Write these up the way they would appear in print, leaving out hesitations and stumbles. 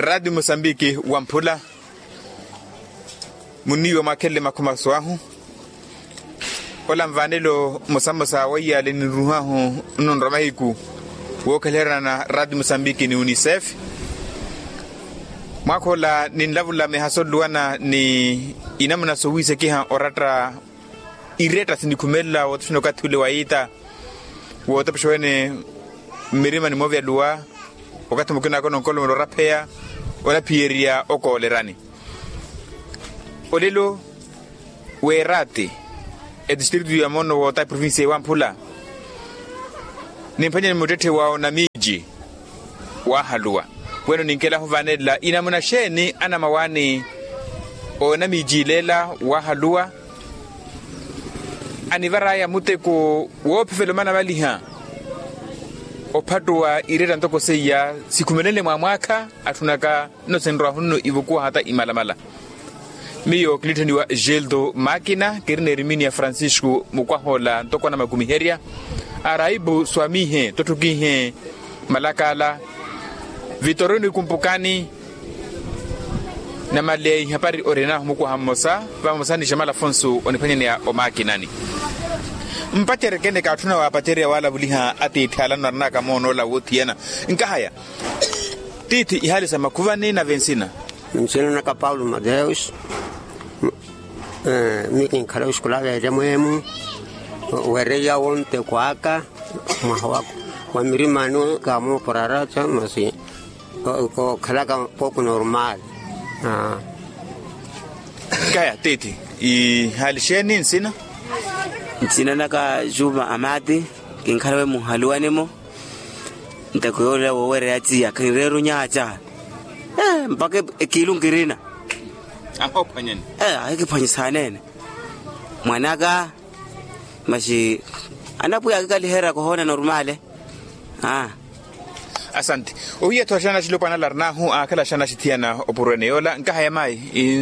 Radio Mosambiki Wampula muniwa makele makumaswahu Ola mvanelo mosamosa waya leniruhahu nonramahiku wokalera na Radio Mosambiki ni UNICEF Makola ninlavula mehasoluana ni inamuna sowise kiha oratra ireta sinikumela wotushino katule waita wotapshwene mirima ni movia lua wakati mukina kono nkolo rapea wala pieria okolerani olelo werate e district ya mono wota province Wampula nimpanya mutete wao na miji wa halua bueno ninkela huvanela inamuna sheni ana mawani ona miji lela wa halua anivara ya muteko wopefelo mana baliha opatwa ireta ntoko seya sikumenele mwaka atunaka no senro hunno ivokuwa hata imalamala miyo kliteni wa Geldo Makina kirine rimini ya Francisco mukwahola ntoko na makumiheria araibu swamihe totukihe malakala Vitorino kumpukani na malei hapari orena mukwa hamosa vamosa ni Jamal Afonso onipanyene ya Omakinani mpatere kende katuna wa pateria wala buliha ati ithalana na kamono la wotiena nkahaya titi ihali sama kuvani na Vencina na ka Paulo Madeus mikin kala escola ya mwemu wereya wonte kwaka mahwa wa mirimano kamo pararacha masi ko kala ka poco normal kaya titi ihali sheni nsina naka Juma Amadi kinkhalwe muhaluanemo ntakoyola wowere yati akhirero nyacha mpake ekilungirina ahopanyeni ayikiphanyisane mwanaka mashi anapuya kalihera kohona normale asante ohiya twashana chilopana larnahu akala shana chitiana opureneola nkahaya mai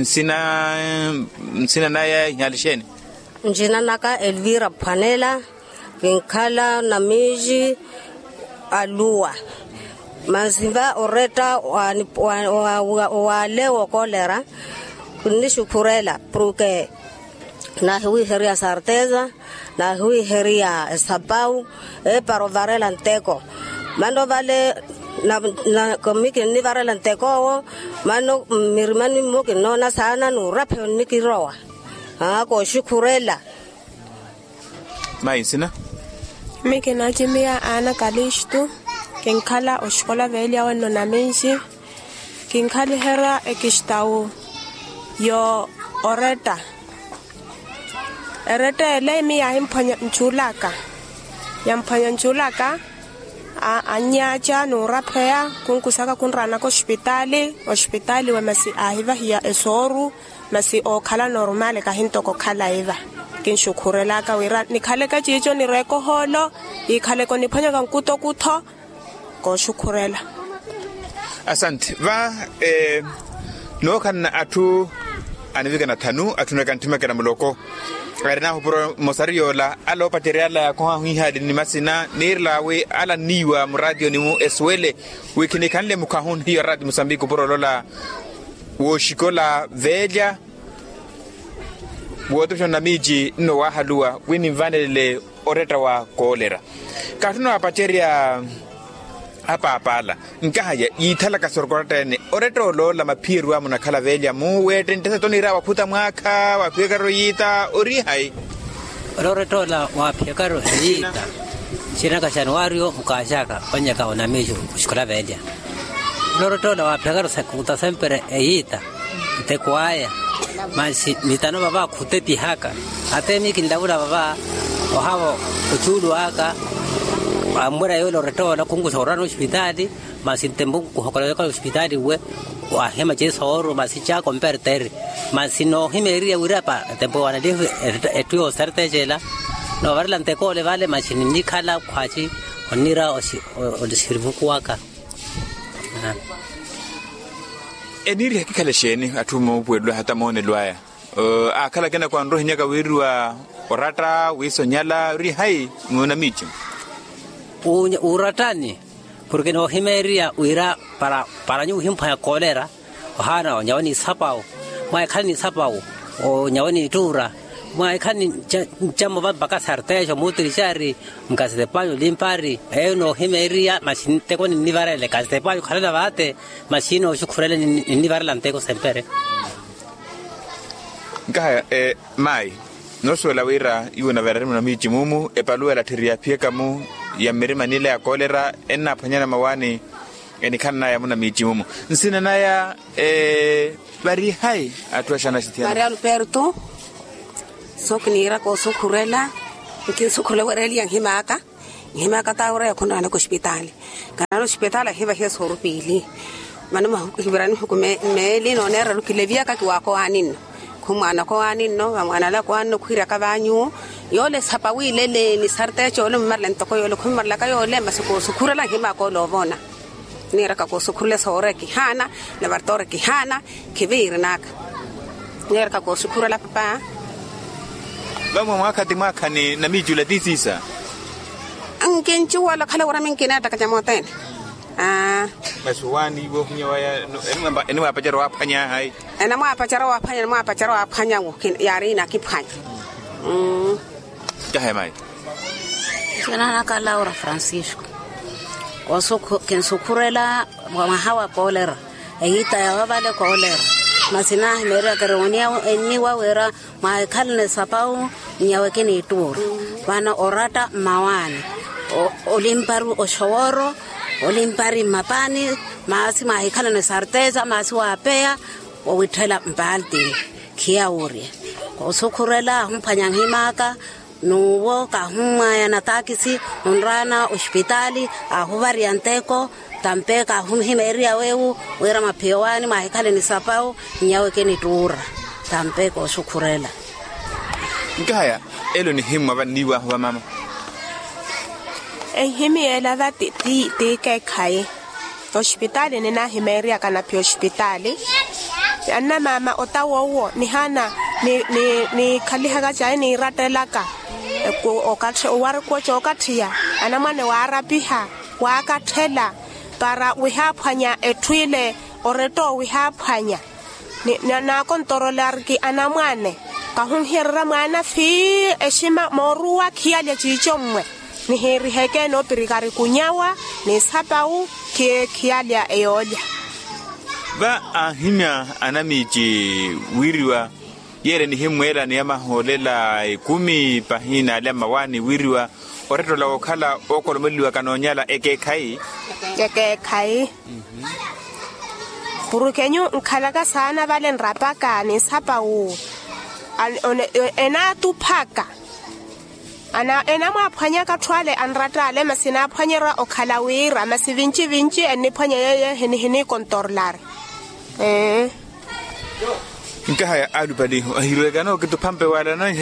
nsina naya nyalisheni Njina naka Elvira Panela kinkala na miji alua maziva oreta wale wakolera kunishukurela pruke na hui heria sarteza na hui heria sabau parovarela nteko mando vale na komiki ni varela nteko mano mirimani moki nona sana nurape nikiroa ko shukurela maisina mike na jimia ana kalishtu kinkala oshkola velia wano na menshi kinkali hera ekishtawo yo oreta ele mi ya impanya nchulaka anyacha no rapea kunkusaka kunrana ko hospitali wa masi ahiva hiya esoru masi o khala normal ka hinto ko khala eva kinshukurela ka wira ni khale ka chicho ni reko holo I khale ko ni phanya ka nkuto kutho ko shukurela asante va no kana atu anivika na tanu atuna kantima kana muloko arena hopro mosariola alo pateriala ko hu hadi ni masina nirlawe ala niwa mradio ni mu eswele wikini kanle mukahun hiyo radio Mosambiki borolola wo shikola veja woto na miji no wahalua wini vanele oreta wa kolera katuna pateria hapa apala nkahaya ithala kasorkorata ne oreto lo la mapiru wa muna kala veja mu wete ntese tonira wakuta mwaka wapeka royita ori hai oreto la wapeka royita china ka Januario mukashaka onyaka ona mejo kushikola veja oreto la wapeka rosakuta sempre eita te kwaya masi mitano baba kuteti haka atemi kindabura baba ohavo uchulu haka amura yolo retola kungu sorano hospitali masintembu kuhokola ka hospitali we wa hema jeso oro masicha comperter masino himeria urapa tempo wana difu etuo sartejela no varlante ko le vale machini nikala kwachi onira odisirivuku waka eniri hakikale sheni atumo upwedwa hata mone lwaya akala kena kwa nrohi nyaka wirua orata wiso nyala ri hai ngona michi uratani porque no himeria uira para nyu himpa ya kolera hana o nyawani sapao mai khani sapao o nyawani tura mai khani chamo va baka sartejo mutrishari mkase de paño limpari no himeria masinte con nivare le kase de paño khala bate masino shukurele nivare lanteko sempre Kaya mai no suela wira iuna veremu na miji mumu epalua la tiria pieka mu ya mirima nile ya kolera ena panyana mawani enikana ya muna miji mumu nsina na ya bari hai atuashana sitiana Maria Alberto soknira ko sokurela kin sokole wareli yang himaka ta ora yakona na hospitali kana hospitali hiva he sorupili manama hibirani hukume meli no nera lukilevia ka kiwako anin kumana ko anin no mwana la ko anno khira ka banyu yole sapawi lele ni sarte chole marlen to ko yole kumarla ka yole masiko sukurela himako lo bona nera ka ko sukurle sore ki hana le bartore ki hana kibirnaka nera ka ko sukurela papa Vamos mwaka ni na miji la disisa. Angenchi wala khala wara minkina taka jamoten. Masuwani wo kunyawa ya eni wapachara wapanya hai. Ena wapachara wapanya wokin yari na kipanya. Kahe mai. Kana na Laura Francisco. Oso kensukurela wa mahawa kolera. Eita ya wale kolera. Masina mera karonia eni wawera ma kalne sapau nyaweke ni tour wana orata mawani olimparu oshoro olimpari mapani maasi ma kalne sarteza maasi wapea witela mbalti kiauri osokurela humpanyang himaka nuwo ka humma yana takisi unrana hospitali ahuvari anteko tampeka humhimeria wewu wera mapewani mahikale ni sapao nyaweke ni tura tampeko sukurela Ngaya elo ni himma baniwa wa mama himi ela vati ti kai hospitali ni na himeria kana pi hospitali anna mama otawo ni hana ni khalihaga chai ni ratelaka ko okatshe war ko chokathia ana mane warapiha wakathela para we haphanya etwile oreto we haphanya na kontorolarki anamwane ka hunhirra mwana fi eshima morua khiale chichomwe ni heri heke no pirikari kunyawa ni sapau khiale eolia ba ahimya anamiji wiriwa yere ni himwera ni ama holela 10 pahina ale mawani wiriwa oreto la okhala okolomeliwa kanonyala eke kai Purukenyu nkhalaka sana vale nrapaka ni sapau ena tupaka ana ena mwaphanya ka thwale anratale masina phanyera okhalawira masivinchi eni phanya ye hini kontorlar Nkaya alubali ahirwega no kitupampe wala no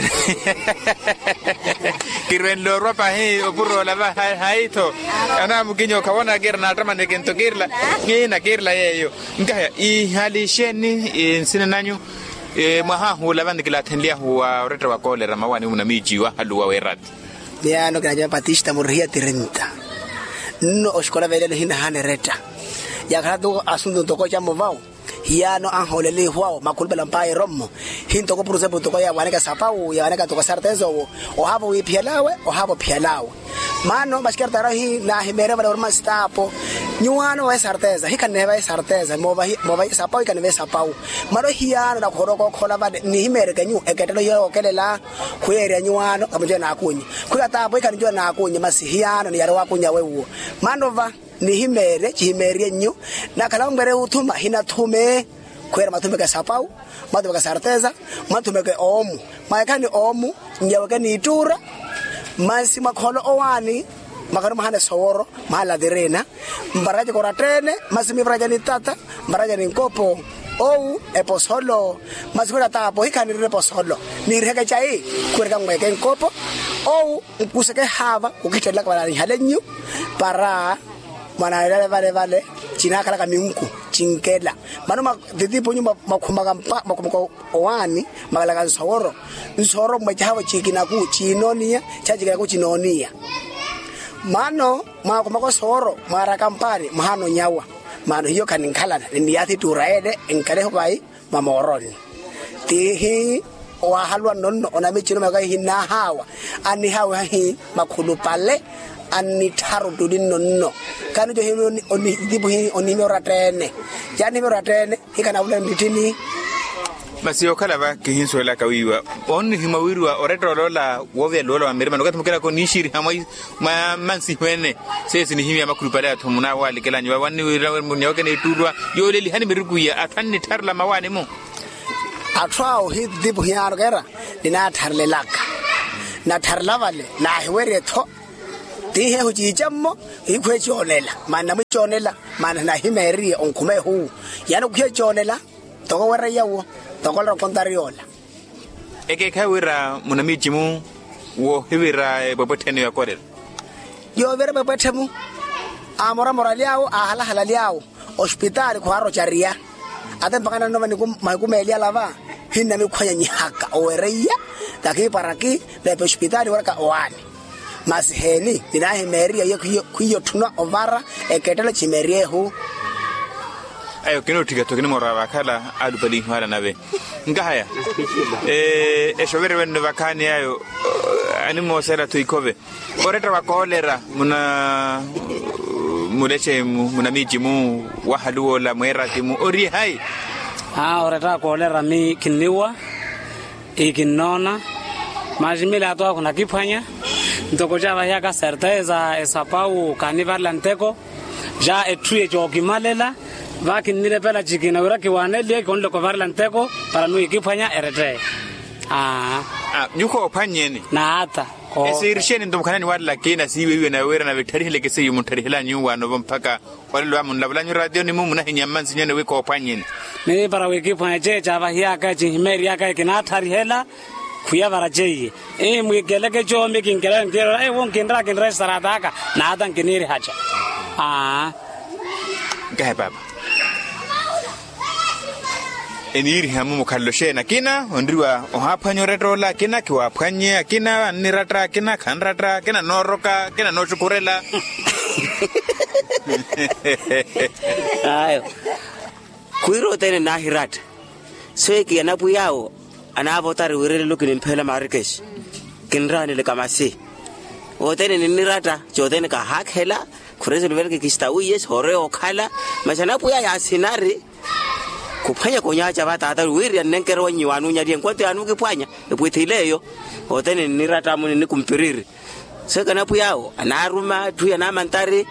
kirwen lo ropa he opuro la ba haito ana mukinyo kaona gerna tama ne kento girla ngina girla yeyo nkaya I hali sheni sina nanyu maha hula bandi kila tendia huwa reta wa kolera mawani una miji wa haluwa werat Diano kana Batista murhia 30 no oskola vele hina hane reta ya khado asundo toko cha movao hiano anholele huao makulbela mpai romo hinto ko puruse buto ya waneka sapau ya waneka to sartezo o habo wi pialawe o habo pialawe mano baskerta rahi na himere wala orma stapo nyuano wa sarteza hikaneva sarteza mova sapau ikaneva sapau maro hiano na khoroko khola ba ni himere kanyu eketelo yo kelela khwere nyuano kamje na kunyi khulata boy kanjo na kunyi masihiano ni yaro wa kunya wewo manova ni himere chimerie nyu na kalambere utuma hina thume kwera mathume ka sapau mathume ka sarteza mathume ka omu maikani omu nyaweke ni itura masi makholo owani makaro mahane soworo mahala direna mbaraje kora trene masi mivraja ni tata mbaraja ni nkopo ou eposolo masukura tapo hikani reposolo ni reke chai kwera ngweke nkopo ou kuseke hava ukitela kwa ni halenyu para mana vale china kala kaminku chinkela mano ditipo nyumba makhumaka owani makala ka nsoro mwe chawo chikina ku chinonia chajika ku chinonia mano makomako soro mara kampani mahano nyawa mano hiyo kaninkhala ni yathi turaede enkale hobai mamoroni tihi wa halwa nonno ona michino magai hina hawa ani hawa hi makhulu pale ani tharu tudin nonno kanu jo himi oni dibu hi oni meratene yani meratene hikana ule mitini masio kala ba kihinso la kawiwa on himawirwa oretro lola wove lola merima no gatumukela ko nishiri hamai ma mansi hwene sesi ni himi amakulu pale atumuna wali kala nywa wani wira munyoke ne turwa yoleli hani miriguya atwanni tarla mawane mo atwao hidibu hiaro gera dina tarle laka na tarla vale na hwere tho tihe hujijammo hikwe chonela mana mchonela mana na himeri onkume hu yana kwe chonela toko wera yawo toko ro kontariola eke kawira munamijimu wo hibira bobotene ya korel yo vera bobotemu amora moraliao ahala halaliao hospital ko haro charia ate pakana no maikumelia lava hinna mikhwanya nyaka owereya taki paraki le hospital waka wani masiheni dinahe meria yo tuna ovara eketela chimerie hu ayo kino tiga to kino morava kala adu bali hwala nabe ngahaya eshovere wende vakani ayo ani mo sera to ikove oretra wa kolera muna muleche muna mijimu wa haluo la mwerati mu ori hai oretra kolera mi kiniwa ikinona majimila to kuna kipanya ndoko java yaka certeza esapau kanivar lanteko ja etue jokimalela vaki nile pela chikina uraki wanele konle ko varla nteko para no ikifanya erete nyuko opanyeni na hata esirisheni ndomkanani wala kina siwe na wera na vetari leke seyu mutari hela nyuwa no mpaka wale wa munla radio ni mumu na hinyamanzi nyene weko opanyeni ne para wekifanya je java yaka jihimeri yaka kina thari hela kuya varaje mwigeleke jo mikingela ngero wonkindra kindra saradaka na hata nginiri haja gahe baba eniri hamu mukalloshe na kina ondriwa ohapanyo retrola kina kiwa phanye kina niratra kina khanratra kina noroka kina nochukurela ayo kuiro tene na hirat sweki anapu yao anavotari wirele lukini mphela marikesh kinrani le kamasi otene nirata jotene ka hakhela kureze lweleke kistawi yes hore okhala machanapu ya sinari kuphanya konyacha batata wiri nenkero wanyiwanu nyadi enkwate anu kipanya epwethileyo otene nirata muni nikumpiriri sekana puyao anaruma tuya na mantari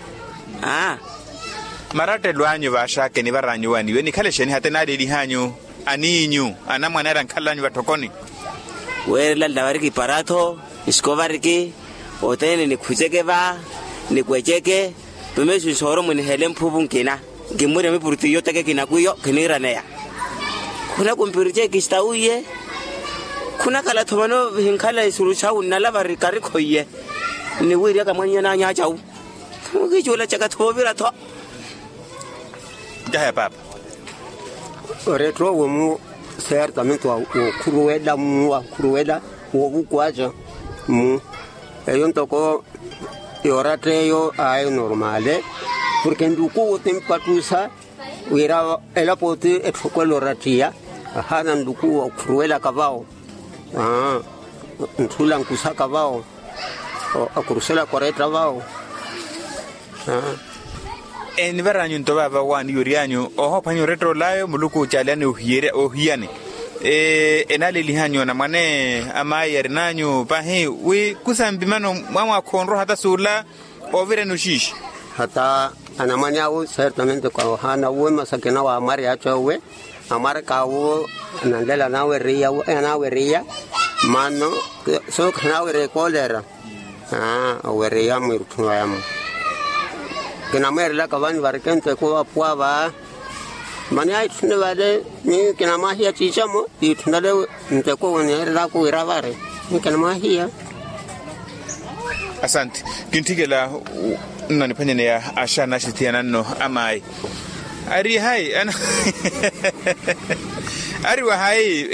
marate lwanyu bashake ni baranyu wani weni khalesheni hatena dedi hanyu aninyu anamwana rankhalanyu batokoni wela lawariki parato iskovariki otene nikhujeke ba nikwecheke tumesu soro muni helemphubu kina ngimure mipurti yote ke kinakuyo kiniraneya kuna kumpirije kistauye kuna kala thomano hinkhala isurucha unala barikari khoye ni wiri ka mwanya na nya chau ukijola chaka thobira tho gahe baba retro womu certamente wa kuruweda wo bukwaja mu eyontoko yorateyo ay normale porque nduku tempatusa wira ela pote etfokolo ratia hana nduku kuruela kavao ntula nkusa kavao akurusela koreta vao en veranyu ntobaba wani yorianyu oho panyo retro layo muluku chaliane ohiane enale lihanyo na mane amaye rinanyu pahe we kusambimano mwa konro hata sula overe nushish hata anamanya wo certamente kwa hana wo masakena wa amari acho we amara kawo nandela nawe ria mano so kana we kolera we ria mirtwa yamu kena merla kawan varkente ko apwa mania itne wale ni kena mahia chichamo itnale nteko woni ra ko iravare ni kena mahia asante kintigela nani panya ya ashana shitiana no amai ari hai ana ari wa hai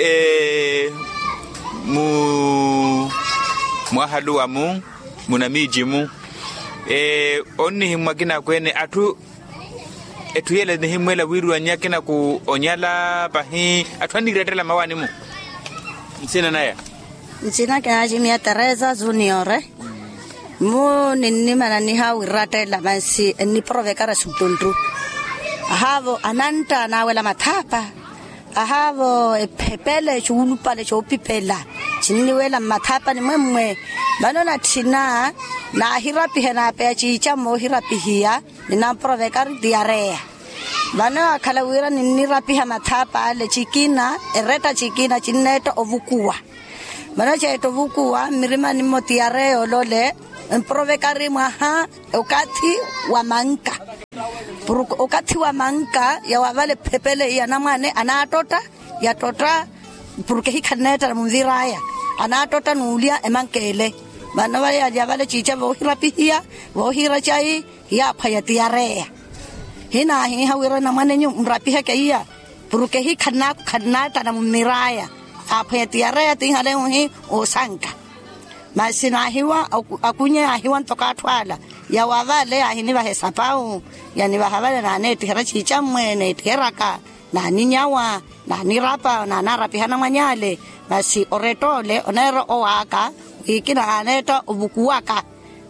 mu halu wa mu munamijimu onni himwakina kwene atu etuyele ni himwela wiru anyakina ku onyala pahi atwandiretela mawani mu nsina naya nsina kana jimia Teresa Junior mu ninni manani hawiratela mansi ni provekara subtundru ahavo ananta na wela mathapa ahavo epepele chulupale chopipela chinni wela mathapa ni mwemwe banona thina na hirapi hena pe chicha mo hirapi hiya nina provekari diarrea bana akhala wira ninni rapi ha mathapa le chikina ereta chikina chinneto ovukua bana cheto vukua mirima ni motiareo lole provekari mwaha ukati wa manka ukati wa manka ya wavale pepele ya namane anatota ya tota porque hikaneta mumviraya anatota nulia emankele bana wale vale chicha vohira pihia vohira chai ya phayatiarea hina hi hawira namane nyu mrapiha kaiya porque hikanata na mumiraya aphayatiarea tinhale hi osanka masina hiwa akunya hiwa tokathwala ya wavale ahini va hesapao yani va havale na neti hera chicha mwene teraka na ninyawa na nirapa na narapi hana manyale basi oretole onero owaka ikina aneta obukuwaka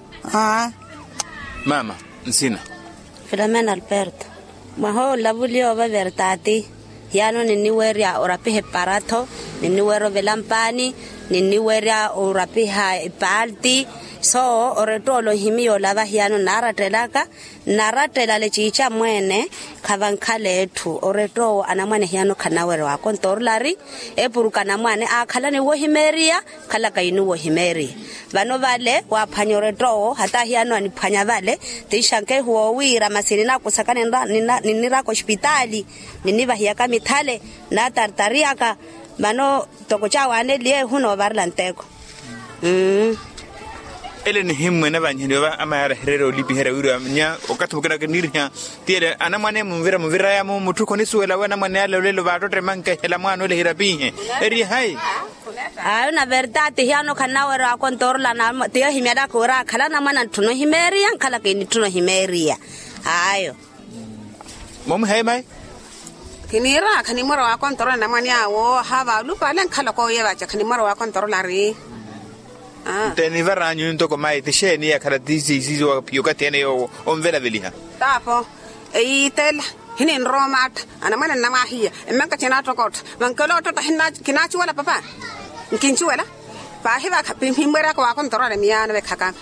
mama nsina Filomena Alberto maho labulio va vertati yano niniweria orapihe parato niniwero velampani niniweria orapiha ipalti so oretolo himio lava hiano naratela le chicha mwene kavankale etu oreto anamwane hiano kanawere wa kontorlari epuruka namwane akhala ni wo himeria khala kainu wo himeria vano vale wa phanyoreto hata hiano aniphanya vale tishanke huo wira masini na kusakane ninira ko hospitali niniva hiaka mithale na tartariaka vano tokocha wane lie huno varlanteko ele ni himwe na banyene ba amara herero lipi hera wiru nya okathukana kenirnya tiere anamane mumvira ya mutuko ni suela wana mane ale lelo ba totre manka hela mwana ole hirapihe eri hai ayo na verdad hiano kanawera kontorla na tiya himeda kora khala na mana tuno himeria khala ke ni tuno himeria ayo mom hai mai kinira kanimoro wa kontorla na mani awo hava lupa len khala ko yeba cha kanimoro wa kontorla ri teni varanyu ntoko mai tisheni ya karatisi sizo pioka tene yo onvela veliha tapo eitel hinin romat ana mana na mahia emanka chena tokot mankalo to hinna kinachi wala papa nkinchi wala pa hiva himbera ko akon torale miana be khaka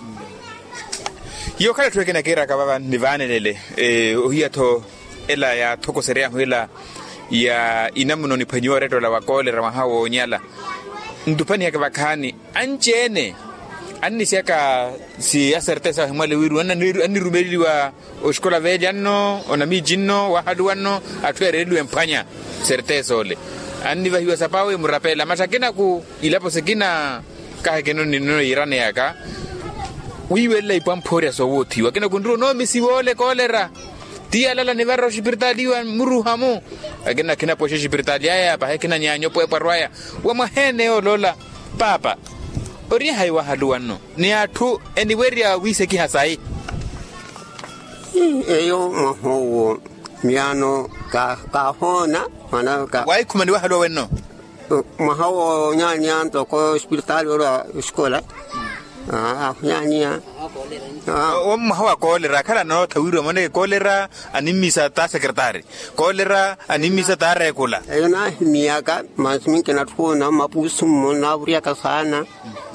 yo kala tweke na kera ka baba nivane lele ohia to ela ya toko serea huela ya inamuno ni panywa reto la wakole ramahawo nyala ndupani yake bakani anchene anisiaka si acerteza mwale wiru ani rumeli wa oskola vejano onami jinno wa haduano atwerelu empanya certeza ole ani va hiwa sapawe murapela matakina ku ilapo sekina ka keno nino irane yaka wiwela ipamporia so woti wakina kundro no misiwole kolera tia lala ne varro hospitali wa muruhamu agena kina poshe hospitali ya pa kina nyanyo po parwaya wa mahene olola papa ori haiwa haluano ni atu anywhere ya wise ki hasai eyo maho miano ka hona mana ka wai kumani wa halu wenno maho nyanya to ko hospitali ora skola nyanya mahawa kolera kala no tawiro mone kolera animisa ta secretary kolera animisa ta regula ayona miaka masmin kana tuona mapusu mona buria ka sana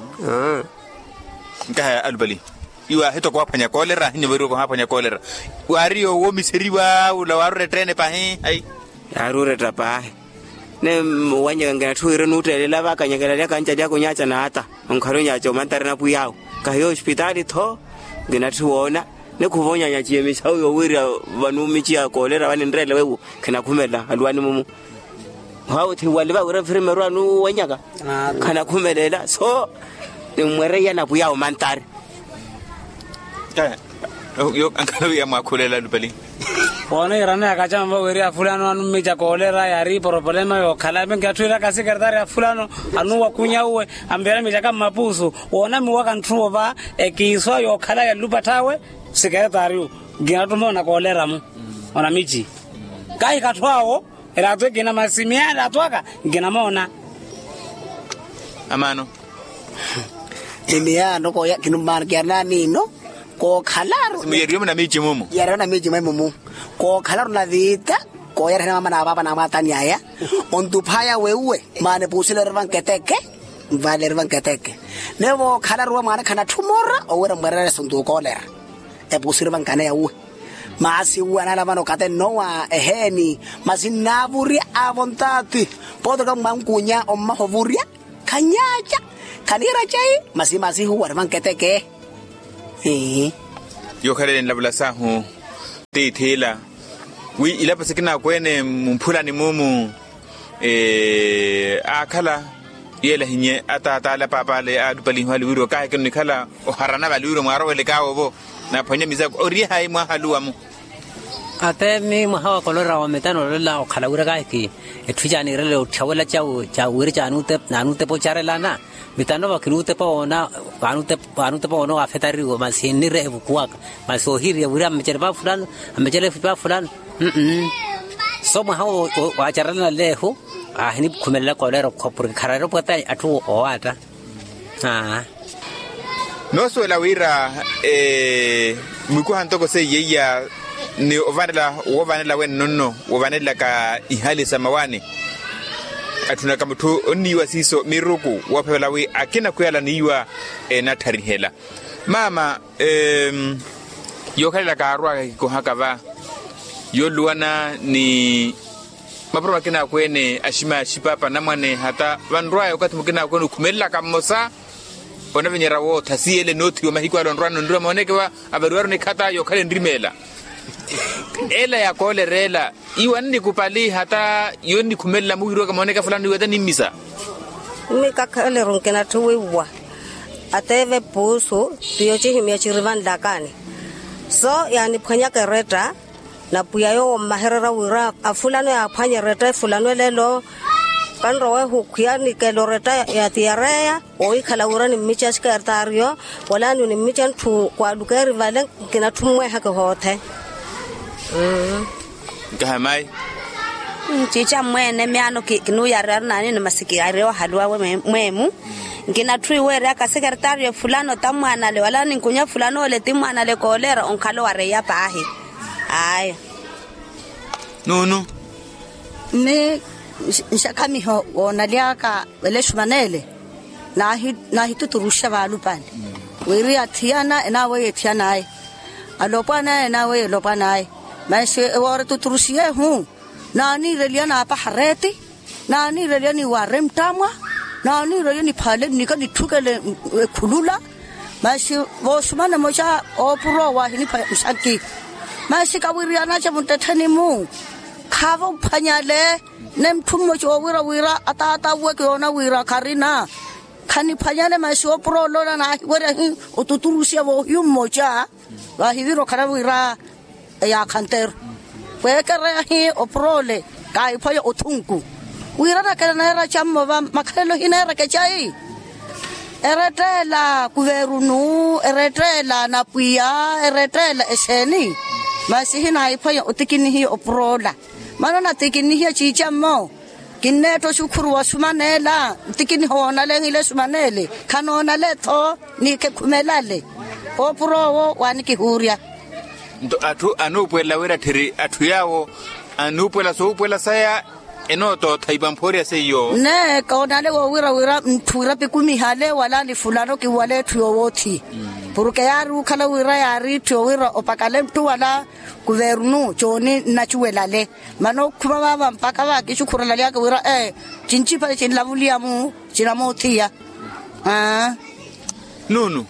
ka albali iwa heto kwa panya kolera ni bero kwa panya kolera wario wo miseriwa ula warre trene pa ai arure tapa ne wanya ngana tuire nutele lava kanyagala ya kanja ya kunyacha na hata onkaro nyacho mantare na puyao ka yo hospitali tho ngena tuona ne kuvonya nyachie misau yo wira vanumi chia kolera vanendrele wewu kana kumela alwani mumu hao thi wale ba ure firme rwanu wanyaka kana kumelela so ne mwere ya na puyao mantare yo ankalo ya makulela lupeli ona irana yakachamba weri afulano anumeja kolera yari problema yo khala benga twira ka sekretari afulano anu wakunya uwe ambera meja kama mapusu ona miwaka ntruva ekiswa yo khala ya lupatawe sekretari ginatumona kolera mu ona miji kai katwao era twekina masimia atwaka ginamona amano imiano ko ya kinumar kya nino ko khalaro muyeriyo na miji mumu yara na miji mumu ko khalaro na vita ko yara na mama na baba na mata nyaya ontupaya wewe mane pusile rvan keteke vale rvan keteke nevo khalaro mane kana tumora owera mwerere sundu kolera e pusile rvan kana ya uwe masi wana la mano kate noa eheni masinavuri avontati podga mankunya omma hovuria kanyaja kanira chai masi huwa rvan keteke yo khalele labula sahu tethela wi ilapha sekina kwene mphulani mumu akhala yela hinye atata la papa le adupali hali wiro ka ke nikhala o harana balwiro mwaro le kawo bo na phanya miza ori hai mwa haluwa mu ate mi mahawa kolora wa metano la o khala wira ka ki etujani rele o thawala chau wira chanu te pochare lana mitano ba kinute pa ona anute pa ona afetari go masini re bukuaka masohiri wira mecherba fulan amechele fupa fulan so mahawa wa charala leho ahini kumela kolera kopur khararo pata atu oata no so la wira muku hantoko se yeya ni ovanela wen nonno ovanela ka ihali samawani atuna kamutu oniwa siso miruku waphela we akina kuyala niwa na tarihela mama yokhala ka arwa ko hakava yoluana ni mapro kina kwene ashima shipapa namane hata vanrwa yokati mukina kwene kumela kamosa ona venyera wo thasiele noti yo mahiko alonrano ndura moneke wa abaruaro ne khata yokhale ndrimela ela ya kolerela iwani kupali hata yoni kumela muhiro kama oneka fulani weta nimisa mika khale ronkena tuwewa ateve puso tiyochi himya chirvan dakani so yani phanya kereta na puyayo maherera wira afulano ya phanya reta fulano lelo kanro we hukhya ni keloreta ya tiarea o ikhala wira ni micha skartario wala ni micha thu kwa lukeri vale kina thumwe hake hothe Gahamai chicha mwene miano kinu ya nani na masiki arewa halwa we mwemu ngina tui were aka secretary fulano tamwana le wala ninkunya fulano le timwana le kolera onkalo ware ya pahi ayo no me nshakami ho ona liaka wele shumanele nahi tuturusha balupani wiri athiana na we ethiana ai alopana na we lopana ai maishe wore tuturushie hu nani reliana pa hareti nani reliani warem tamwa nani reliani phale nikani thukele khulula maishe wo sumana mocha opuro wa hini shaki maishe kawiriana cha mutathani mu khavo phanyale nemthumo cho wira atata we kona wira karina khani phanyale maishe opuro lona na wore hi ututurushia wo yumocha wa hiviro khara wira ya kanter kwekere hi oprole kai phoyo uthunku wira na kana ra chammo ba makhelo hinera ke chai eretela kuverunu eretela na puya eretela eseni masihi na phoyo utikini hi oprola manana tikini hi chichammo kinne to shukuru wasumanela tikini hona le ngile sumanele kanona le tho ni ke khumelale opro wani ki huria atu anupwela wera thiri atu yawo anupwela so upwela saya enoto thaibamphori seyo ne kaonale wo wira mthura pikumi hale wala ni fulano ki wale thuyo wothi puruke yaru khala wira yari thuyo wira opakale mtu wala kuverunu choni nachuwela le mano khuma baba mpaka ba ke chukhurela ya wira chinchi pa chinlavulia mu chinamothia nunu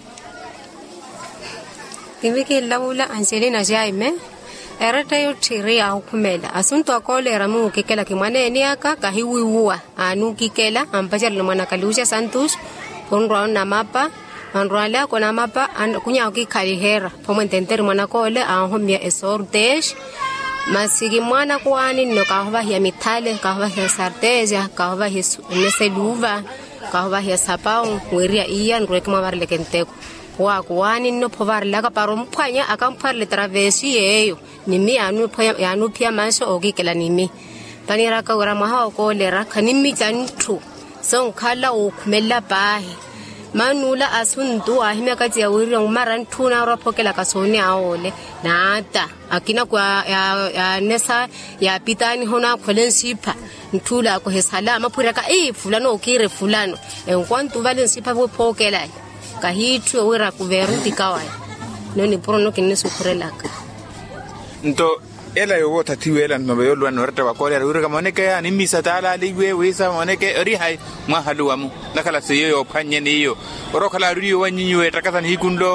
Kiviki laula Angelina Jaime erata yothiri ya ukhumela asunto akolera mu kikela kimwane eniaka kahiwiwa anu kikela ampachar le mwana kaluja Santos onro na mapa anroala kona mapa kunya ki khalihera pomwe ententer mwana kole ahomya esortesh masiki mwana kwani no kahova ya mitale kahova ya sarteja kahova ya neseluva kahova ya sapao weria iyan rweke mavarle kenteko wa kwani no povarla ka paro mpanya akamparle travesi yeyo nimi anu pia manso ogikela nimi panira ka ura maha ko lera kanimi jantu son khala o khumela bahe manula asundu ahime ka tsia wiri maran thuna ro phokela ka sone aole nata akina kwa ya nesa ya pitani hona kholensipa ntula ko hesala mapura ka fulano okire fulano enkwantu valensipa bo phokela ka hitu wira ku veruti kawai noni prono kinne sukurelaka nto ela yo wota tiwela no be yolwa no reta bakole uri kama ne ka ni misa tala liwe wisa moneke ri hai mwa haluwa mu nakala se yo phanye ni yo ro kala ri yo wanyinyu etakasa ni kundo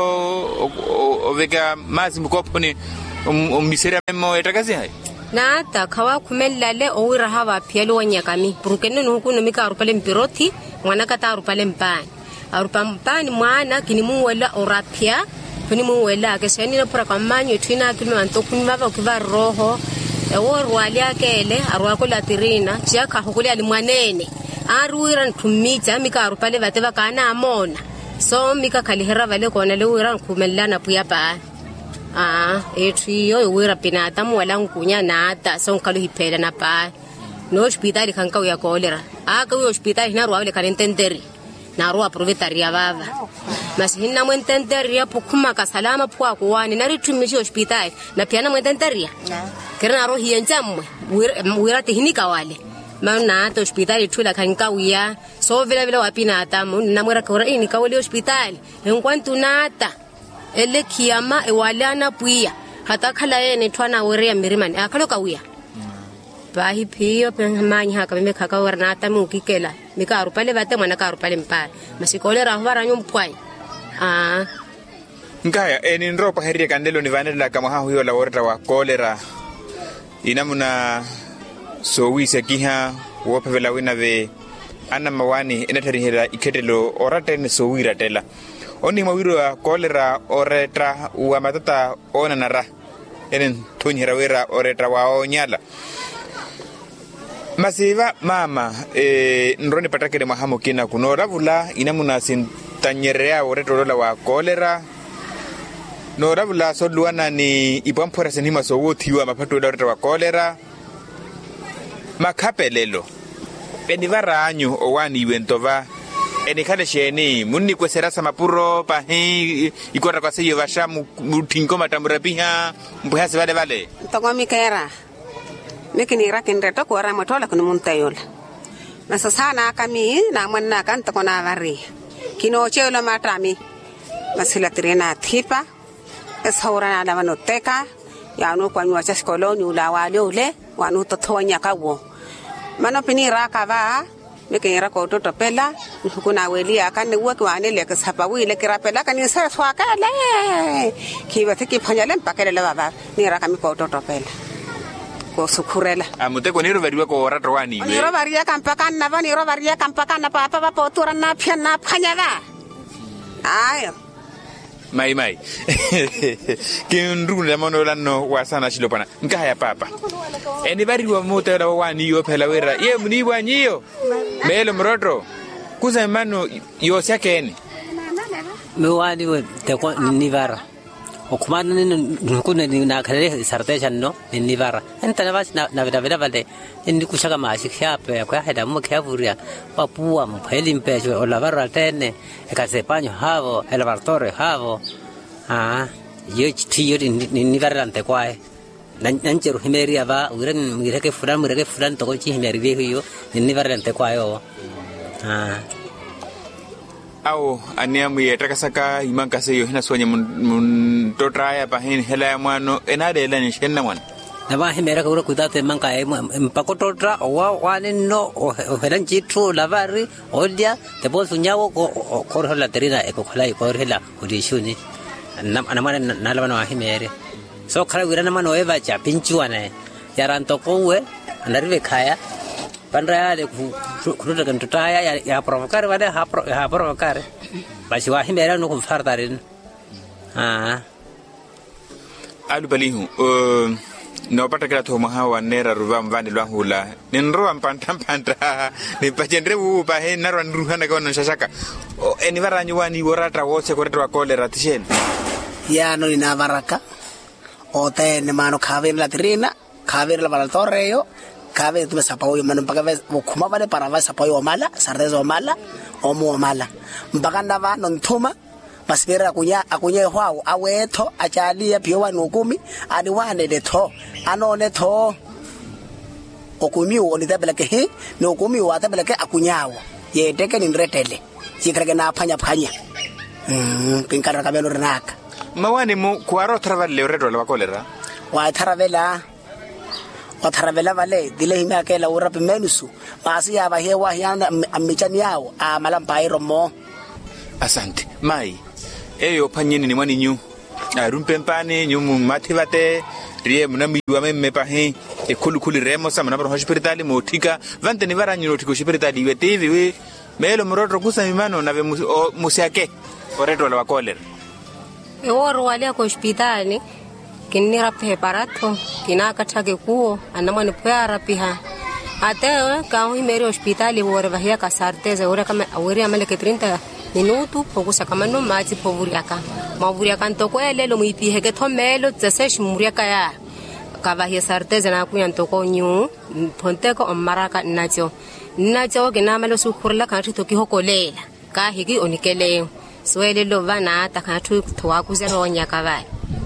oveka mazi mukoponi misera memo etakasi hai na ta khawa khumellale o wira hawa phielo wanyakami prukenne no kuno mika rupale mpiroti mwana ka ta rupale mpani arupampani mwana kini muwela orapia kuni muwela ke seni na pura kamanyo twina kilo antokuni baba ukiva roho ewo rwali akele arwa ko latirina cia ka hokole ali mwanene aruira ntumita mika arupale bate bakana amona so mika kalihera vale kona le wira nkumelana puya ba ethiyo wira pinata muwela nkunya nata so nkalo hipela na pa no hospital kanka uya kolera aka uya hospital na rwale kanentenderi na roa provetaria baba masihina mwententeria pokuma ka salama pwa kwani na ritumishi hospital na piana mwententeria kerna ro hienjamwe wira tehnika wale mana to hospital thula kanka uya so vela wapina atamu na mwera ka ini ka wale hospital enkwantu nata ele kiyama ewalana puya hata khala yene thwana were ya mirimani akaloka uya bahi phiyo pemanya ka meka ka wera nata mukikela mika arupale bate mwana ka arupale mpa masikole ra hwara nyumphwai ngaya eni nropa herie kandelo ni vanela kama ha huyo la oreta wa kolera inamuna so wise kiha wopevela wina ve ana mawani enatari hera iketelo orate ne so wira tela oni mawiro wa kolera oreta wa matata ona nara enen tonyera wira oreta wa onyala masiva mama nroni patakere mahamo kina kunora vula inamuna sintanyerea oretola wa kolera no ravula so luana ni ipampora senima so wothiwa mapato la oreta wa kolera makhapelelo penivara anyu owani wentova enikale sheni munni kweserasa mapuro pahi ikora kwa seyo vasha mutinko matamurapiha mbuhasi vale togomi kera mekini rakende to ko rama tola kun muntayola na sasana kami na manna kan to kona vari kino chelo matami masila trena thipa eshaura na wano teka ya no kwa nywa chas koloni ula wale ule wanu to thonya kawo mano pini raka va mekini rako to pela kuna weli akane wo kwa ne le ka sapa wi le kira pela kan sa swa kale ki wate ki phanyale pakele le baba ni raka mi ko to pela ko sukurela amute ko niro veriwa ko rato wani we niro varia kampakan na vani ro varia kampakan na papa pa potura na phana phanyala ayo mai kinruna mono lanno wasana shilopana nka ya papa eni veriwa mote la wani yo phela wera ye muni wanyiyo melo mroto kuza mano yo syakeni me wani we te ko nivara okumana kuna na kale sarteja no nivara enta na vas na vida vale indi kushaka mashi khape kwa heda mo khavuria papua mpheli mpejo olavara tene ekasepanyo havo elevatore havo yo tiyo nivara ante kwae nanjeru himeria va uren mireke fulan to chi himeri hiyo nivara ante kwae o au aniamu yetakasaka imanka seyo hina sonya mun totraya pahin hela mano enade la ni shenna wan na ba himera ka ura kudate manka pakototra wane no heran chitro lavari odia te bol sunyawo ko la terina e ko khala ko hela odishuni anamana nalabana himere so khala wirana mano eva cha pinchuane yaranto kowe anarive khaya pandra de kuruta kan tutaya ya provocar vale ha provocar basi wa himera no kufardarin alu balihu no pata kila to mahawa nera ruva mvani lwa hula ninroa mpanta ni pachendre upa he narwa nruhana kono shashaka eni varanyu wani worata wose koretwa kolera tishen ya no ina varaka o te ne mano khavela la trina khavela la torreyo kave tu sapayo mano mpaka khuma vale para va sapayo mala sardezo mala o mo mala mpaka ndava no nthuma basibera akunya hwao awetho achali ya piowa nokumi ani wane de tho anone tho okumi woni tabela ke he nokumi wa tabela ke akunyawo ye teke ni nretele sikreke na phanya pinkara ka belo renaka mawani mo kuaro travel le redo la kolera wa travela vale dile hina ke la ura pemenusu masi ya ba he wa yana amichani yao a malampa iromo asante mai eyo phanyeni ni mwani nyu rumpempane nyumu mathivate rie munamiwa memme pahe ekhulukhuli remo sa mna hospital mothika vante ni varanyu nothiko hospital iwe tv we melo mroto kusamimano na musiake oreto la kolera eworo wale ko hospital kinira preparato kinakathake kuo anamani pera piha atewe ka himeri hospital wore vahia ka sarteze ore kama awiri amale ke 30 minutu pokusa kama no mati povuriaka mavuriaka ntoko elelo muipihe ke thomelo tsesesh muriaka ya ka vahia sarteze na kunya ntoko nyu ponteko omaraka nacho ke namalo sukhurla ka thito ki hokolela ka hiki onikele swelelo vana ata ka thu thwa kuzero nyaka vai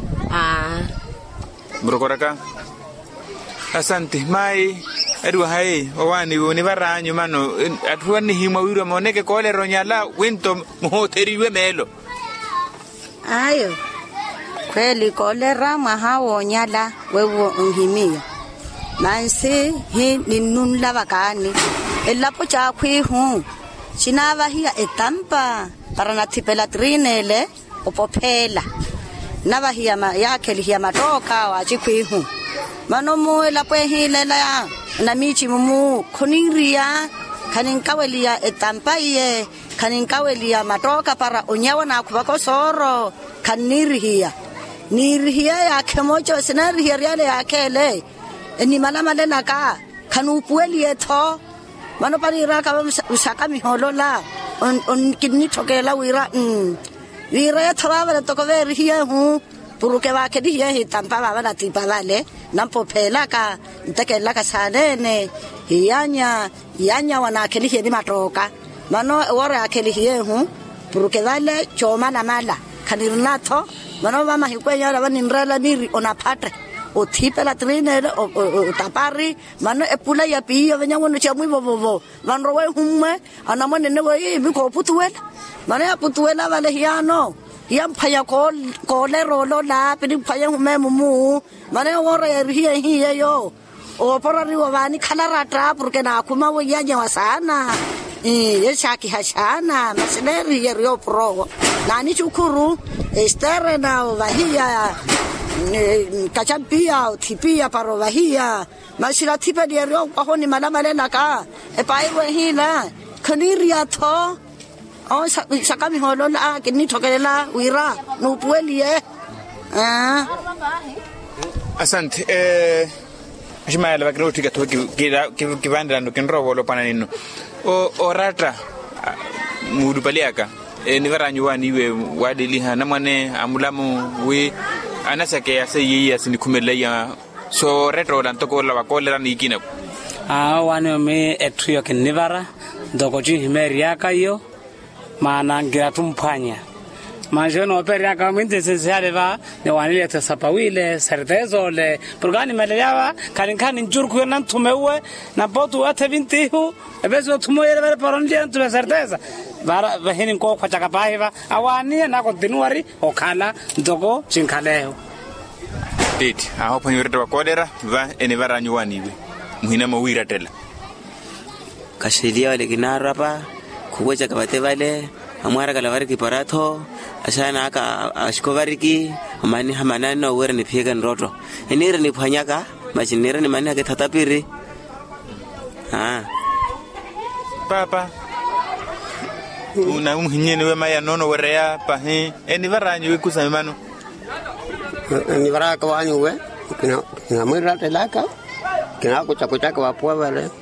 Brokoraka asante mai edu hai owani woni varanyu mano athuani himwa wiro moneke kolero nyala winto mohoteriwe melo ayo kweli kolera mahawo nyala wewo ngimia mansi hi ninunla vakani elapo cha khwihu chinava hiya etampa para nathipela trinele opophela nava hiya yakhe hiya matoka wa chikhwihu mano mo elapo hilela ya na michi mumu khoniria khaninkawelia etampa ye khaninkawelia matoka para onyawa na khubako soro khanirihia nirihia yakhe mocho sinarihia yale yakhele eni malamale naka khanupueli etho mano parira ka usaka miholola on kinni thokela wira ya thaba to ko verihia hu puruke va ke dihe hitampa va la tipa vale nampo phela ka ntekela ka sadene yanya wana ke dihe di matoka mano ora ke dihe hu puruke vale choma na mala kanirnato mano va mahikwenya la vaninrela niri ona phatre o thipela trinele o tapari mano epula ya piyo venya ngono cha mwivovo vanro we humwe anamone ne we biko putuela mano ya putuela vale hiano yamphaya ko le rolo la pedi phaya hume mumu mano ora ya hiye yo o porari wa vani khalarata porque na kuma wo yanya wasana ye chaki hashana masineri ye rio pro nani chukuru estere na vahia kachampia tipia paro vahia masira tipa de rio ko ni malamale naka e paiwe hila khaniria tho o sakami holo la kinni thokelela wira no puelie asante Jimala bakro tika to kivanda ndo kinrovo lo pananino o rata mudu paliaka ni varanyu wani we wadeliha namane amulamu we anasake yaseyi asinikhumela ya so retro la ntoko la bakolera nikina wani me etrio kinivara ndoko ji himeriaka yo mana ngira tumphanya manjeno operiaka minte sesaleva ne wanile tsapawile sertezo le prograni maleyava kaninkani njurku na ntumewe na botu atebintihu ebezo tumoyele vale parondia ntume serteza bara bahini ko khachaka pahiva awani na ko dinuari okhala ndoko chinkaleho date aho panyurete bakolera va enivaranyu waniwe muhina mawira tela kashidia wale kinarapa kuwecha kabate vale amwara kala variki paratho ashana aka ashkovariki mani hamanano were ni phega nroto enire ni phanyaka machinire ni mani ake thatapiri papa una umhinyene we maya nono werea pahe eni varanyu kusamano ni varaka wanyu we kina mwira telaka kina kucha kwa pua vale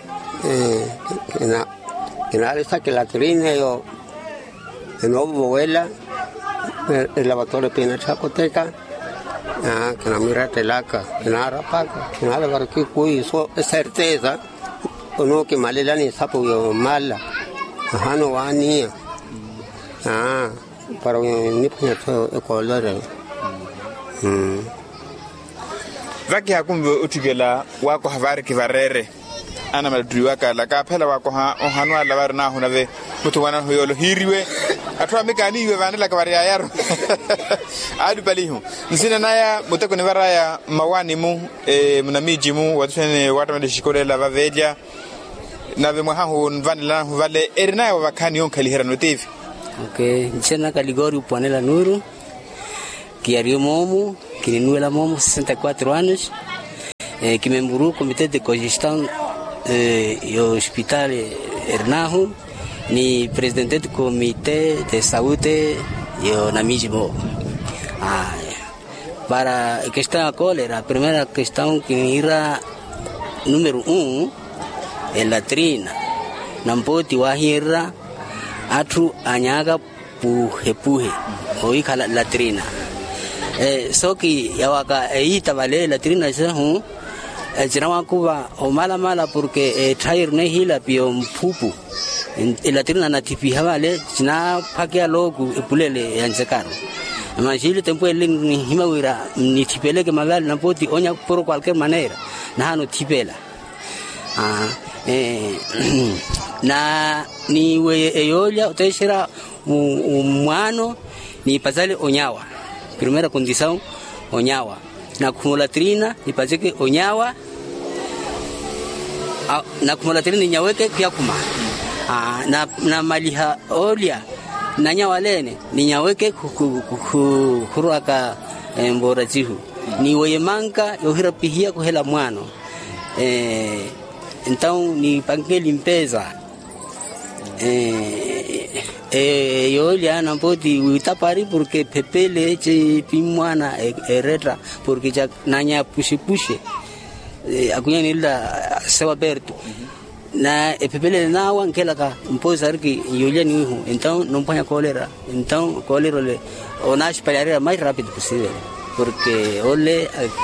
kina alisa que la trina yo no vuela el lavatorio pina chacoteca kina mwira telaka kina rapaka kina la barki kui so certeza ono que malela ni sapo yo mala hano wania para ni punya to color vaki hakumbe utigela wako havari kivarere ana madri waka la kapela wako hanwa la varna hunave mutuwana hoyolo hiriwe atwa mekani iwe vanela kavari ayaro adu balihu nsina naya mutako ni varaya mawani mu mnamiji mu watene watamende shikole la vaveja nave mwahu vanela vale erina wakani yonkali herano tv. Okay, nsina kaligori uponela nuru Kiario Momo, Kininuela Momo, 64 anos, que membrou o Comitê de Cogestão do Hospital Ernahu, ni presidente do Comitê de Saúde e na mesmo. Para a questão da cólera, a primeira questão que era número 1 é latrina. Não pode wahira atu anyaga puhe oi kala latrina. So ki yawaka eita vale latrina sahu jirawa kuba o mala porque trair ne hila pio mpupu latrina na tipi havale jina pakia logu epulele yanzekaro amajili tempo eling himawira ni tipele ke magal na poti onya por cualquier manera na no tipela na ni we eyolia uteshira umano ni pazale onyawa. Primera condição, onyawa. Na kumulatrina, ipazeke onyawa. Na kumulatrina nyaweke kuyakuma. Na maliha olia, na nyawa lene, nyaweke kuruaka mborazihu. Ni weyemanka, yohira pihia kuhela mwano. Então, ni panke limpeza. Yolia na poti uitapari porque pepele che pimwana ereta porque já nanya puxe akunya nilda sewa perto na pepele na wankela ka mposa que yolia ni hu então não ponha cólera então cólera le ona espalhar mais rápido possível porque ole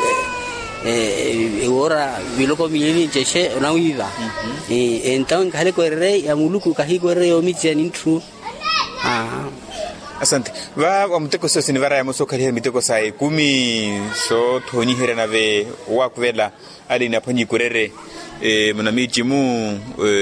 ora biloko milini cheche na wiva então kale corre ya muluku kahi corre o mitia nintru. Asante. Va wamteko so sinivara ya moso kali miteko sai 10 so thoni hera nave wakwela ali na ponyi kurere mnamiji mu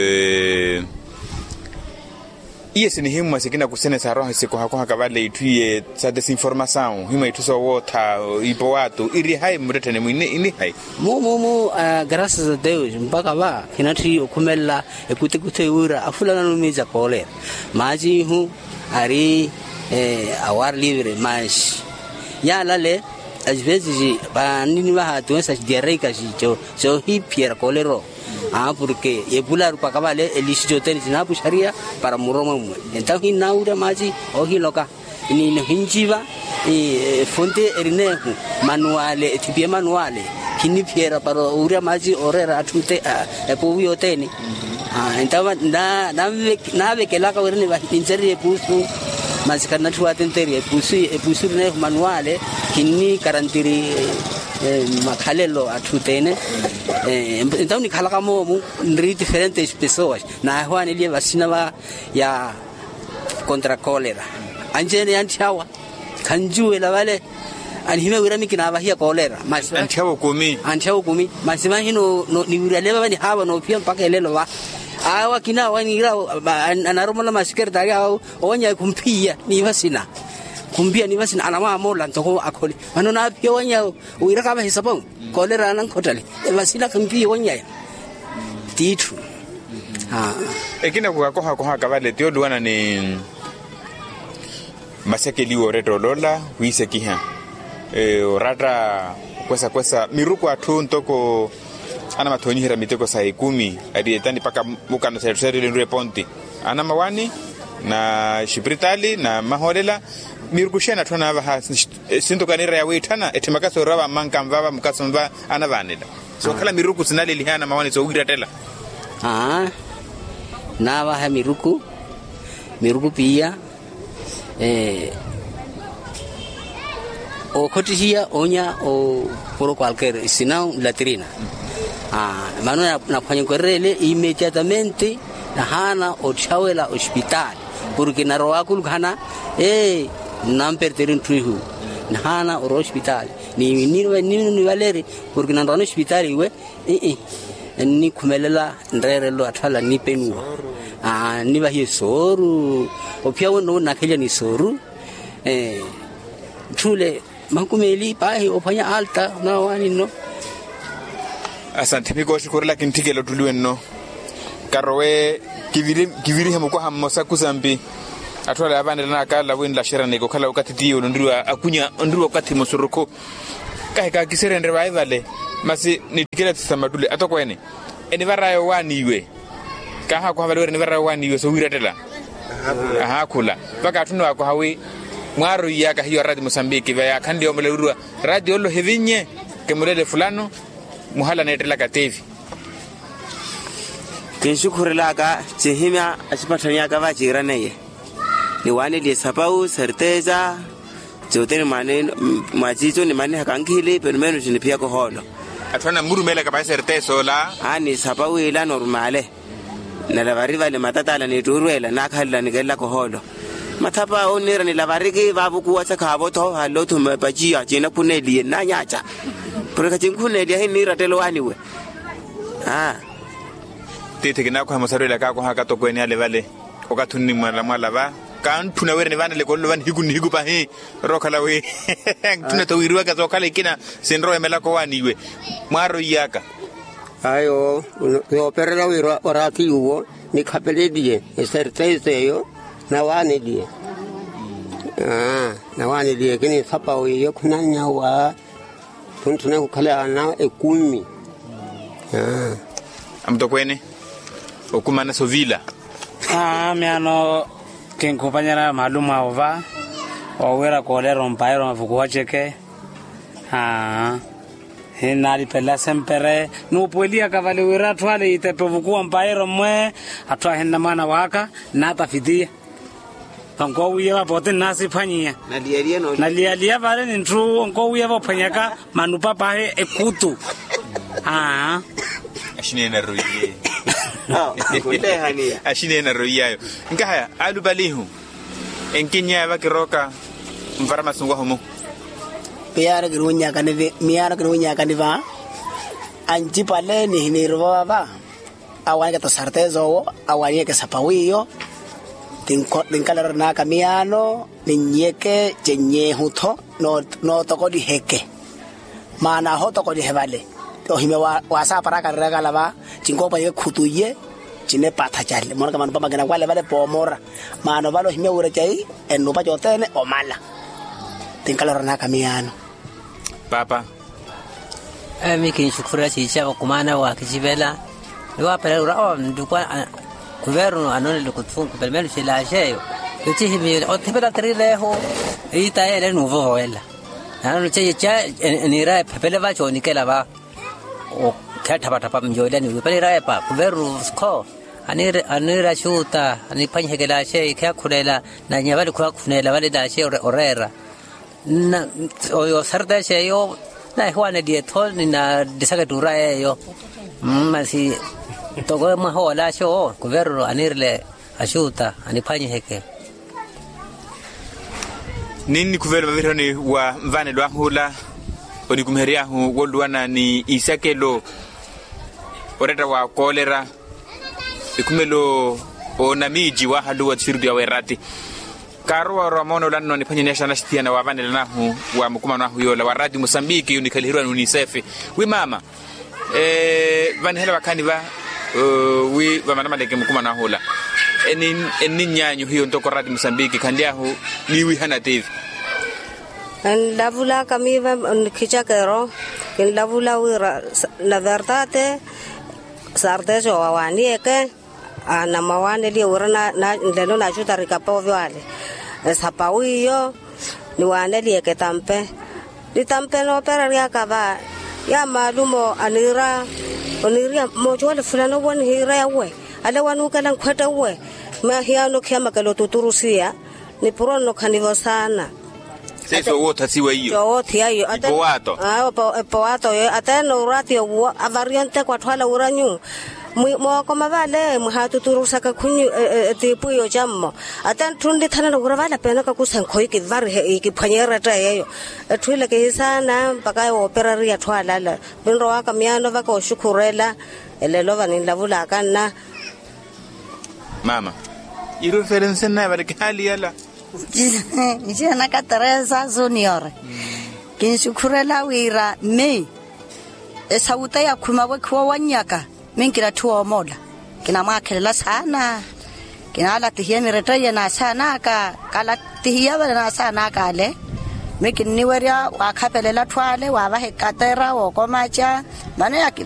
Iye ni himu masikina kusene saroha siko hakoha kabale ituye sa desinformação hima ituso wota ipo watu iri hai mretene mwine ini hai mu graças a Deus mpaka ba kinati okumela ekute ura afula no miza kole maji hu ari awar livre mas ya lale às vezes ba nini ba hatu essa diarreica jo hipiera kolero porque e pular para cavale elisio tenis na puxaria para muroma mu então hinaura maji o hiloka ni hinjiva e fonte erineku manuale tipia manuale kini piera para ura maji orera atute e povio teni então na ve que lá caverni va inseri pusu mas kana tua tenteri pusu ne manuale kini karantiri makalelo atutene então ni kala kamo diferentes pessoas na rua ele vacina ya contra cólera anjene antiawa kanju ela vale anhime wirami kina bahia cólera mas antiawa kumi mas imagino ni wiraleva ni hawa no pia mpaka elelo wa awa kina wani ira anaroma la secretaria onya kumpia ni vacina kumbia ni basi anama mola ntoko akoli manona pia wanya uira kama hisabong kolera nan kotale basila kumbia wanya titu ekina kuhakoha kabale tio duana ni masekeli oreto lola huise kiha orata kwesa miruko atu ntoko ana matoni hira miteko sai 10 adi etani paka mukano serere nure ponti ana mawani na shibritali na maholela mirukushena tona va sinto kanira ya witana etimakaso raba mankamva mukasomva anavanela so kala miruku sinale lihana mawani so ugiratela na va miruku pia o kotisia onya o por cualquier sino latrina mano na kufanya korele inmediatamente na hana o chawela hospital porque na roa kulkhana namperterin tuihu na hana o hospital ni valeri porque na roa hospital iwe ni kumelela nderelo athala ni penua ni va hisoru o pia wono na kenya ni soru tule makumeli pahi ofanya alta na wani no. Asante miko shukurila kintikelo tuliwe no karowe kiviri hemu kwa hamosa kusambi atwala abane na kala win la shera nego kala wakati dio ndruwa akunya ndruwa wakati mosuruko ka kisere ndrewa ivale masi nitikela tsamadule atokwene eni varayo waniwe ka kwa valore ni varayo waniwe so wiratela kula baka atunu wako hawi mwaro yaka hiyo radio Mozambique vya kandi omeleurua radio lo hevinye kemulele fulano muhala netela katevi kinshukurila ka chihimya asipatanya ka vajira neye ni wani de sapau certeza joteni mane majizo ni mane hakankhile permeno jini pia ko holo atwana murumela ka ba certeza la ani sapau ila normale na la variva le matata la ni turuela na khalla ni gella ko holo matapa onera ni la varike va bukuwa tsa khabo to hallo to mabajia jena puneli na nyacha porque tinkhune dia ni ratelo waniwe tete kina ko hamasarela ka ko haka to ko ene ale vale o ka thunni mala ba kan thuna were ne vana le kollo van higu pa he rokhala we tuna to wirwa ka zokhala kina senro emela ko waniwe mwaro yaka ayo yo perela wirwa orati uwo ni khapele die certeza yo na wani die na wani die kini sapa yo kunanya wa tuntuna ko khala na ekumi amto kwene okumana sovila miano kinkupanyara maluma ova owera kolero mpairo mafukuwa cheke hinali pela sempere nupuelia kavale wira twale itepevukuwa mpairo mwe atwa hinna mana waka nata fidia kanko uye wapote nasi phanyia nalialia vale ni ntru onko uye wapanyaka manupa pahe ekutu ashine na ruye ashine na ruyayo ngahaya alubalihu enkinya vakiroka mvarama sungwa homo piara girunya kaneve miara girunya kaneva anji pale ni hinirwa ba awani ka certeza wo awani ka sapawiyo tinkalar na kamiano ninyeke chenye huto no toko di heke mana ho toko di hevale to hime wasa para ka regala ba chingo pa ye khutuye chine patha chale mona ka manu pa magana kwale vale pomora mano valo hime ure chai eno pa jotene o mala tinkalar na kamiano papa miki shukura chicha kumana wa kijibela wa pera ura ndukwa kuverno anone le kutfunku permelo sila sheyo yotihi mi otibela trileho ita ele nuvo ela ano checha nira pepele va chonikela va o khatha pa mjola ni pele ra pa kuverno sko anira shuta ani panhegela she kya khulela na nyavali kwa khunela vale da she orera na o sarda she yo na hwane die thol ni na disaka dura yo masi togo mahola sho kuverno anirle ashuta anifanye heke nini kuverno vironi wa mvane lwa hula oni kumheria hu wolwana ni isakelo oreta wa kolera ikumelo onamiji wa halu wa tsirdu ya werati karwa ramono lanno ni panye nashana shtiana wa vane lana hu wa mukuma na hu yola wa radio Mozambique unikalihirwa UNICEF wi mama vane hela wakani va wi vamana leke mukuma na hula eni nyanyu hiyo ndoko radio Mozambique kandia hu niwi hana tv ndavula kamiva khicha kero ndavula wira la verdade sartejo wani eke ana mawane le ora na ndelo na chuta rikapo vyale sapawiyo ni wane le ke tampe di tampe no pera ria kava ya malumo oniria mojo le fulano won hira ya we ale wanu kala kweta we ma hiya no kya makalo tuturusia ni purono kanivo sana Seso wota siwe hiyo. Wota hiyo. Poato. Poato yo ateno ratio avariante kwa twala uranyu. Mo koma vale muhatu turusa ka kunyu tipu yo jammo. Atan tundi thana no gravala pena ka kusan khoi ki var he ki phanyera ta yo. Thule ke hisana paka opera ria twala la. Binro wa ka miano va ko shukurela elelo va ni lavula kana. Mama. I reference na va ke hali yala. Jena ka Teresa Junior. Ke shukurela wira me. Esa uta ya khuma we khwa wanyaka. Minkira tuwa mola. Kina makela sana. Kina ala tihia mireta yana sana ka kala tihia na sana ka le. Mikin niweria wa khapelela twale wa ba he katera wo komacha. Mane ya